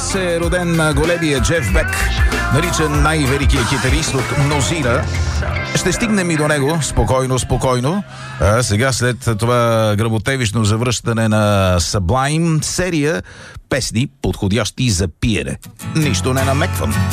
час е роден големия Джеф Бек, наричан най-великият китарист от мнозина. Ще стигнем и до него спокойно. А сега, след това гръмотевично завръщане на Sublime, серия песни, подходящи за пиене. Нищо не намеквам.